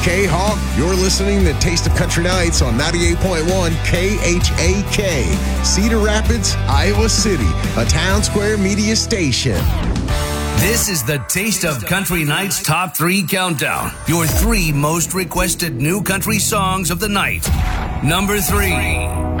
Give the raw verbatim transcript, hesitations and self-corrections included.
K-Hawk. You're listening to Taste of Country Nights on ninety-eight point one K H A K, Cedar Rapids, Iowa City, a Town Square media station. This is the Taste of Country Nights Top three Countdown. Your three most requested new country songs of the night. Number three.